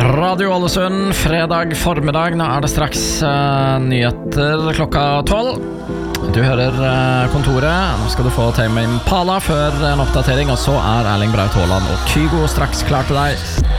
Radio Ålesund, fredag formiddag. Nå det straks nyheter klokka 12. Du hører kontoret. Nå skal du få Tame Impala før en oppdatering. Og så Erling Braut Haaland og Kygo straks klar til deg.